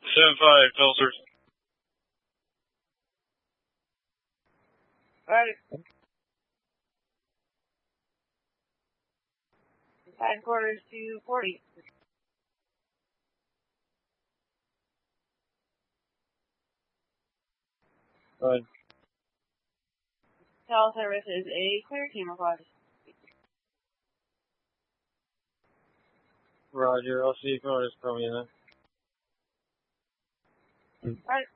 7-5, filters. Right. 5 quarters to 40. Good. Cell service is a clear camouflage. Roger, I'll see if you notice from you then. Right.